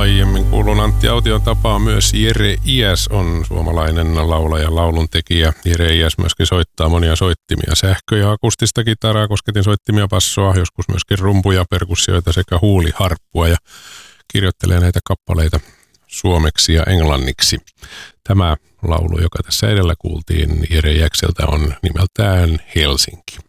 aiemmin kuulun Antti Aution tapaan myös Jere Iäs on suomalainen laulaja, lauluntekijä. Jere Iäs myöskin soittaa monia soittimia, sähkö- ja akustista kitaraa, kosketinsoittimia, passoa, joskus myöskin rumpuja, perkussioita sekä huuliharppua ja kirjoittelee näitä kappaleita suomeksi ja englanniksi. Tämä laulu, joka tässä edellä kuultiin Jere Iäkseltä, on nimeltään Helsinki.